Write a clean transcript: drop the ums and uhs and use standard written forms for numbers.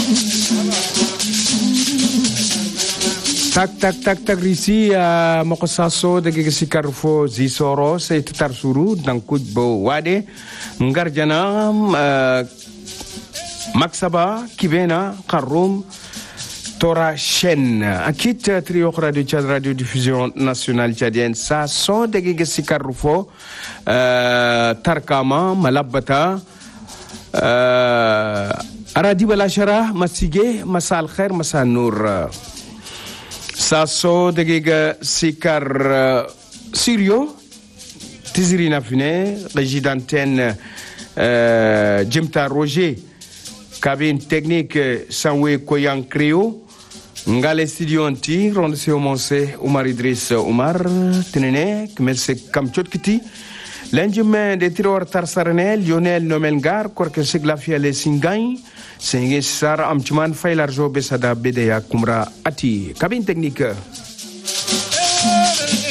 Tak risi mokosaso dagi sikarfo zisoro se tarsuru dangkut bo wade ngarjana maksaba kibena karum tora chen akit trio radio Tchad radio diffusion nationale tchadienne sa so dagi sikarfo tarkama malabata aradi balashara masige masal khair masal nur Sasso degega sikar Sirio Tizirina Fine régie d'antenne Jimta Roger cabine technique Sanwe Koyan Creo Ngale studio anti ronde se omonse Oumar Idriss Oumar tenene kmelse kamchot kiti l'enjement de tiror tarsarene Lionel Nomelgar korke seglafi ale singay Senge sar amchuman fay l'arjo besada bedeya kumra ati cabine technique